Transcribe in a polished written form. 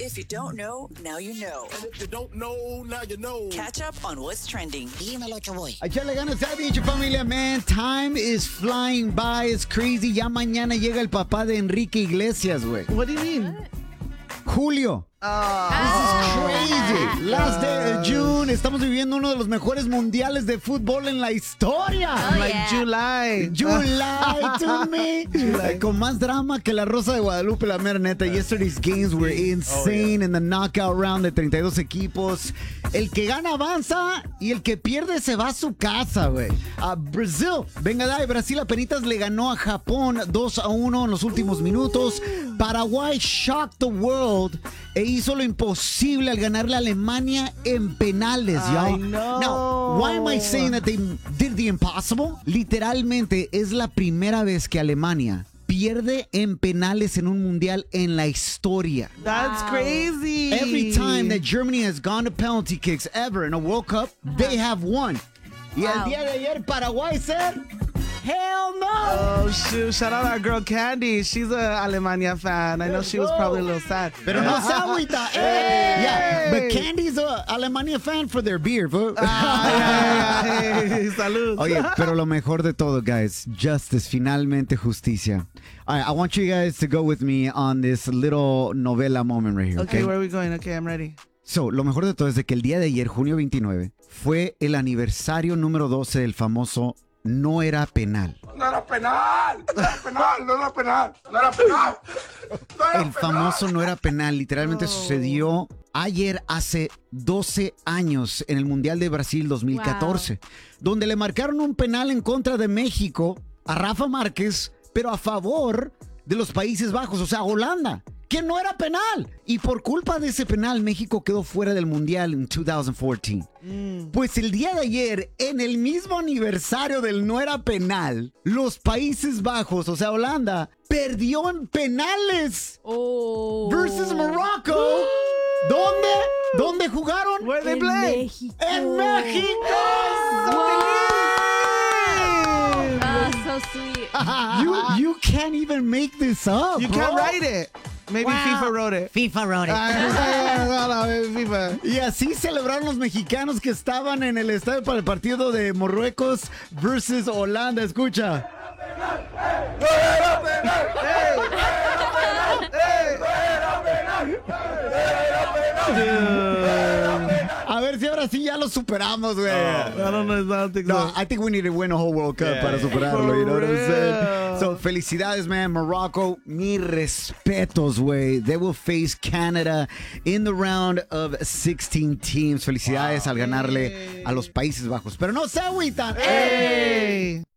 If you don't know, now you know. And if you don't know, now you know. Catch up on what's trending. Dímelo, Chaboy. A echarle ganas, ha dicho familia, man. Time is flying by. It's crazy. Ya mañana llega el papá de Enrique Iglesias, güey. What do you mean? Julio. This is crazy. Last day of June. Estamos viviendo uno de los mejores mundiales de fútbol en la historia. July. July to me. Con más drama que la Rosa de Guadalupe, la mera neta. Yesterday's games were insane in the knockout round de 32 equipos. El que gana avanza y el que pierde se va a su casa, güey. A Brasil. Venga, dai. Brasil apenitas le ganó a Japón 2-1 en los últimos minutos. Paraguay shocked the world e hizo lo imposible al ganarle a Alemania en penales, y'all. Now, why am I saying that they did the impossible? Literalmente es la primera vez que Alemania pierde en penales en un mundial en la historia. That's crazy. Every time that Germany has gone to penalty kicks ever in a World Cup, they have won. Y el día de ayer Paraguay said, hell no. Oh, shoot. Shout out our girl Candy. She's a Alemania fan. I know she was probably a little sad. Pero no se agüita. Hey. Yeah, but Candy's a Alemania fan for their beer. Hey, salud. Oye, pero lo mejor de todo, guys, justice, finalmente justicia. All right, I want you guys to go with me on this little novela moment right here. Okay, where are we going? Okay, I'm ready. So, lo mejor de todo es de que el día de ayer, junio 29, fue el aniversario número 12 del famoso No Era Penal. No era penal. No era penal. No era penal. No era penal. El famoso No Era Penal literalmente sucedió ayer hace 12 años en el Mundial de Brasil 2014, donde le marcaron un penal en contra de México a Rafa Márquez, pero a favor de los Países Bajos, o sea, Holanda, que no era penal. Y por culpa de ese penal, México quedó fuera del Mundial en 2014. Pues el día de ayer, en el mismo aniversario del No Era Penal, los Países Bajos, o sea, Holanda, perdió en penales versus Morocco. ¿Dónde? ¿Dónde jugaron? Where they play? México. ¡En México! So sweet. You can't even make this up, You bro. can't write it. Maybe FIFA wrote it. FIFA wrote it. FIFA. Y así celebraron los mexicanos que estaban en el estadio para el partido de Marruecos versus Holanda. Escucha. A ver si ahora sí ya lo superamos, güey. I don't know. I don't think No, so. I think we need to win a whole World Cup para superarlo, you know what I'm saying? So, felicidades, man. Morocco, mis respetos, güey. They will face Canada in the round of 16 teams. Felicidades al ganarle a los Países Bajos. Pero no se agüitan. Hey.